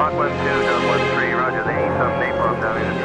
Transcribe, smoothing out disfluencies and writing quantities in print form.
Mach 1-2, 13, roger, the sub Napalm down in the